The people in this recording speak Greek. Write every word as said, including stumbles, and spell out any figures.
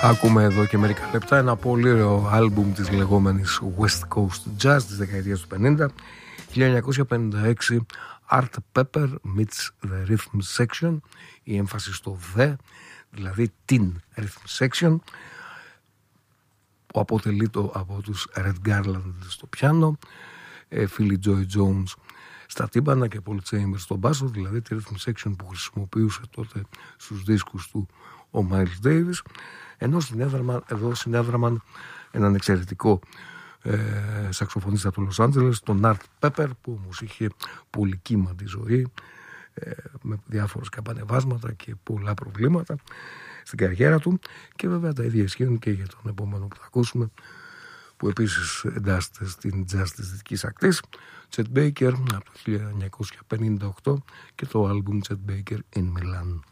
Ακούμε εδώ και μερικά λεπτά ένα πολύ ωραίο άλμπουμ της λεγόμενης West Coast Jazz της δεκαετίας του πενήντα. χίλια εννιακόσια πενήντα έξι, Art Pepper meets the Rhythm Section, η έμφαση στο the, δηλαδή την Rhythm Section, που αποτελείται από τους Red Garland στο πιάνο, Philly Joy Jones στα τύμπανα και Paul Chambers στο μπάσο, δηλαδή τη Rhythm Section που χρησιμοποιούσε τότε στους δίσκους του ο Miles Davis, ενώ συνέδραμαν, εδώ συνέδραμαν έναν εξαιρετικό ε, σαξοφωνίστα του Λος Άντζελες, τον Art Pepper, που όμως είχε πολύ κύματη ζωή, ε, με διάφορες καπανεβάσματα και πολλά προβλήματα στην καριέρα του, και βέβαια τα ίδια ισχύουν και για τον επόμενο που θα ακούσουμε, που επίσης εντάσσεται στην jazz της δυτικής ακτής, Chet Baker από το χίλια εννιακόσια πενήντα οκτώ και το άλμπουμ Chet Baker in Milan.